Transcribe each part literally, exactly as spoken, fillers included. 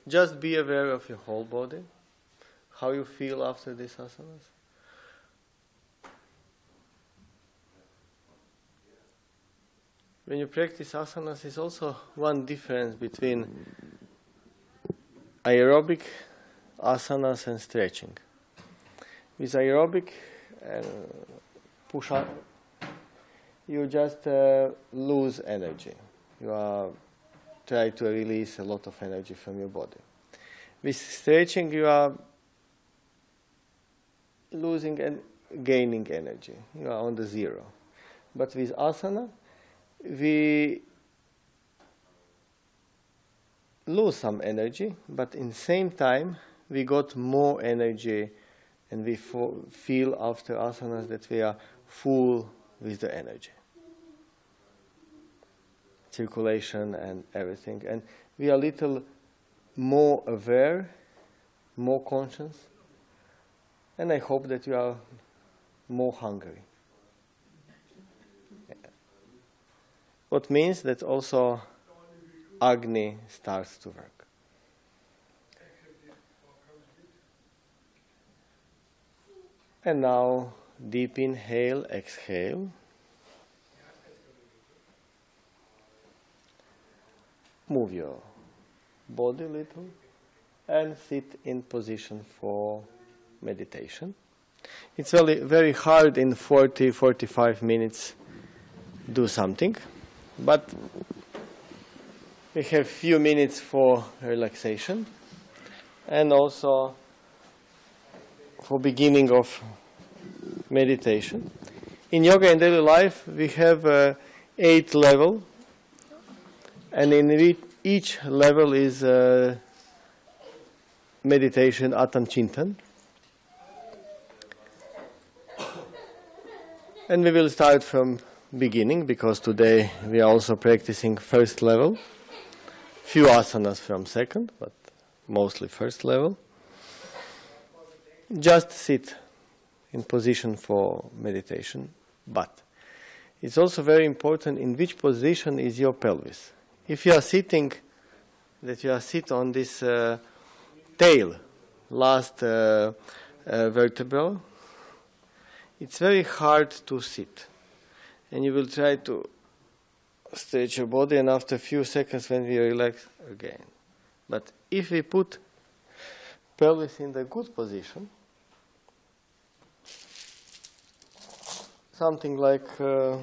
just be aware of your whole body, how you feel after these asanas. When you practice asanas, there's also one difference between aerobic asanas and stretching. With aerobic uh, push-up, you just uh, lose energy. You are try to release a lot of energy from your body. With stretching, you are losing and gaining energy. You are on the zero. But with asana, we lose some energy, but in the same time, we got more energy, and we feel after asanas that we are full with the energy. Circulation and everything. And we are a little more aware, more conscious, and I hope that you are more hungry. Yeah. What means that also Agni starts to work. And now, deep inhale, exhale. Move your body a little and sit in position for meditation. It's really very hard in forty, forty-five minutes do something, but we have few minutes for relaxation and also for beginning of meditation. In yoga and daily life, we have uh, eight level, and in each level is uh, meditation, Atam Chintan. And we will start from beginning, because today we are also practicing first level. Few asanas from second, but mostly first level. Just sit in position for meditation, but it's also very important in which position is your pelvis. If you are sitting, that you are sit on this uh, tail, last uh, uh, vertebra, it's very hard to sit. And you will try to stretch your body, and after a few seconds when we relax again. But if we put pelvis in the good position, something like a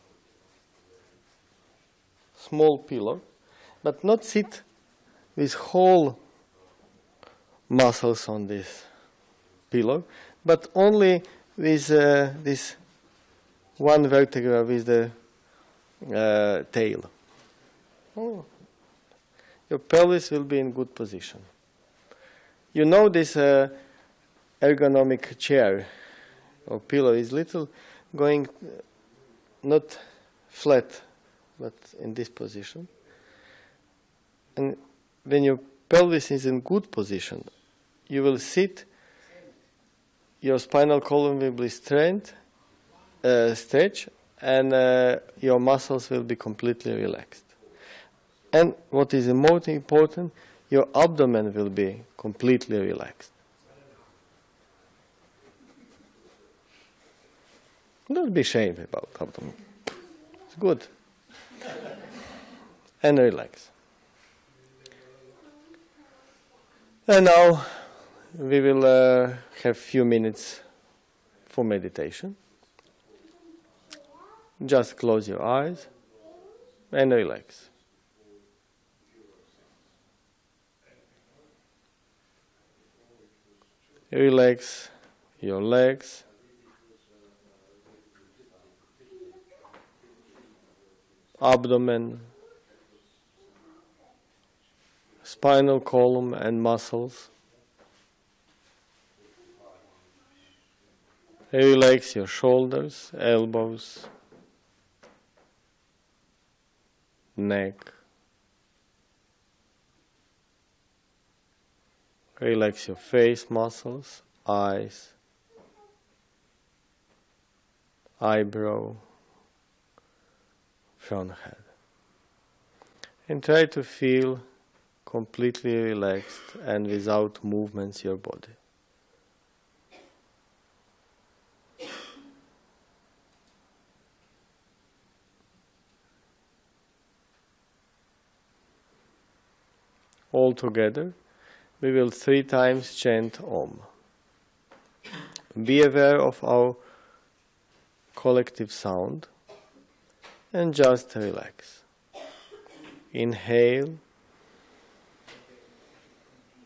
small pillow, but not sit with whole muscles on this pillow, but only with uh, this one vertebra with the uh, tail. Oh. Your pelvis will be in good position. You know this uh, ergonomic chair or pillow is little going uh, not flat, but in this position. And when your pelvis is in good position, you will sit, your spinal column will be straight, uh, stretch, and uh, your muscles will be completely relaxed. And what is most important, your abdomen will be completely relaxed. Don't be ashamed about abdomen. It's good. And relax. And now we will uh, have few minutes for meditation. Just close your eyes and relax. Relax your legs, abdomen, spinal column and muscles. Relax your shoulders, elbows, neck. Relax your face muscles, eyes, eyebrow, front head. And try to feel completely relaxed and without movements your body. All together, we will three times chant Om. Be aware of our collective sound and just relax. Inhale